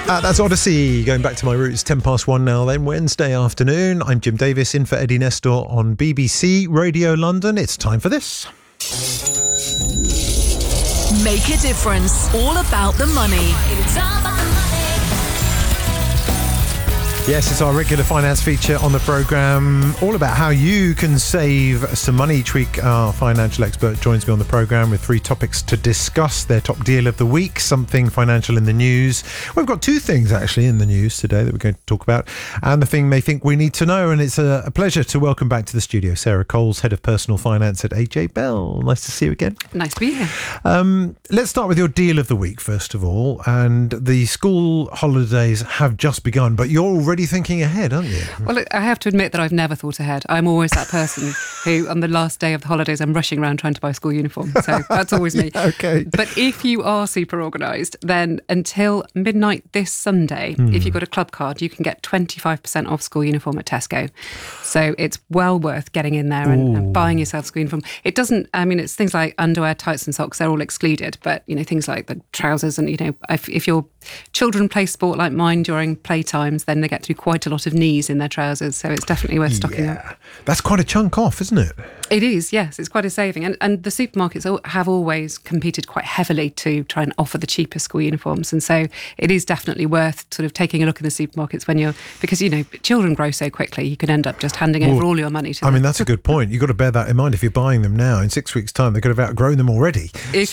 That's Odyssey, going back to my roots. 1:10 now then, Wednesday afternoon. I'm Jim Davis, in for Eddie Nestor on BBC Radio London. It's time for this. Make a difference. All about the money. It's all about the money. Yes, it's our regular finance feature on the programme, all about how you can save some money. Each week, our financial expert joins me on the programme with 3 topics to discuss. Their top deal of the week, something financial in the news. We've got 2 things actually in the news today that we're going to talk about, and the thing they think we need to know. And it's a pleasure to welcome back to the studio Sarah Coles, Head of Personal Finance at AJ Bell. Nice to see you again. Nice to be here. Let's start with your deal of the week, first of all. And the school holidays have just begun, but you're already thinking ahead, aren't you? Well, I have to admit that I've never thought ahead. I'm always that person who, on the last day of the holidays, I'm rushing around trying to buy a school uniform. So that's always me. Yeah, okay. But if you are super organised, then until midnight this Sunday, if you've got a club card, you can get 25% off school uniform at Tesco. So it's well worth getting in there and buying yourself a school uniform. It doesn't, I mean, it's things like underwear, tights and socks, they're all excluded. But, you know, things like the trousers and, you know, if your children play sport like mine during playtimes, then they get to do quite a lot of knees in their trousers. So it's definitely worth stocking up. That's quite a chunk off, isn't it? It is, yes. It's quite a saving. And the supermarkets have always competed quite heavily to try and offer the cheapest school uniforms. And so it is definitely worth sort of taking a look in the supermarkets because, you know, children grow so quickly, you could end up just handing over all your money to them. I mean, that's a good point. You've got to bear that in mind. If you're buying them now, in 6 weeks' time, they could have outgrown them already. If